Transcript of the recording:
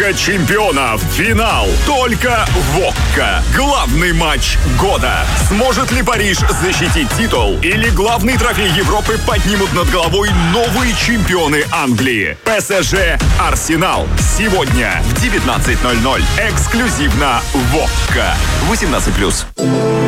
Лига чемпионов. Финал. Только в ОККО. Главный матч года. Сможет ли Париж защитить титул? Или главный трофей Европы поднимут над головой новые чемпионы Англии? ПСЖ Арсенал. Сегодня в 19:00. Эксклюзивно в ОККО. 18+.